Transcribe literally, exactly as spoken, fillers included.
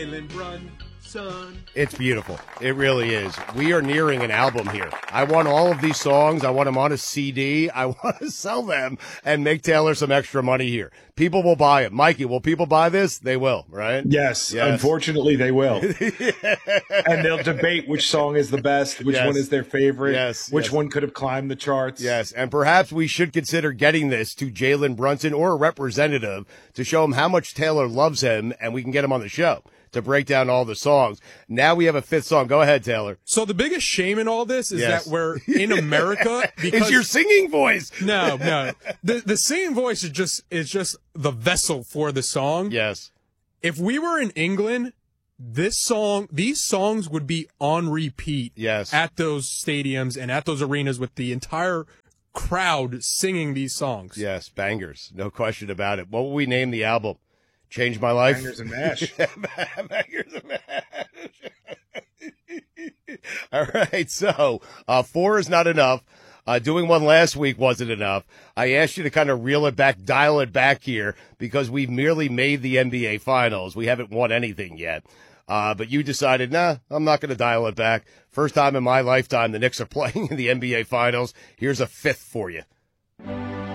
Jalen Brunson. It's beautiful. It really is. We are nearing an album here. I want all of these songs. I want them on a C D. I want to sell them and make Taylor some extra money here. People will buy it. Mikey, will people buy this? They will, right? Yes. Yes. Unfortunately, they will. And they'll debate which song is the best, which Yes. one is their favorite, Yes, which yes. one could have climbed the charts. Yes, and perhaps we should consider getting this to Jalen Brunson or a representative to show him how much Taylor loves him, and we can get him on the show to break down all the songs. Now we have a fifth song. Go ahead, Taylor. So the biggest shame in all this is Yes. that we're in America because It's your singing voice. no, no. The the singing voice is just is just the vessel for the song. Yes. If we were in England, this song, these songs would be on repeat Yes. at those stadiums and at those arenas with the entire crowd singing these songs. Yes, bangers. No question about it. What will we name the album? Change My Life? Bangers and mash. Bangers and mash. All right, so uh, four is not enough. Uh, doing one last week wasn't enough. I asked you to kind of reel it back, dial it back here, because we've merely made the N B A Finals. We haven't won anything yet. Uh, but you decided, nah, I'm not going to dial it back. First time in my lifetime the Knicks are playing in the N B A Finals. Here's a fifth for you.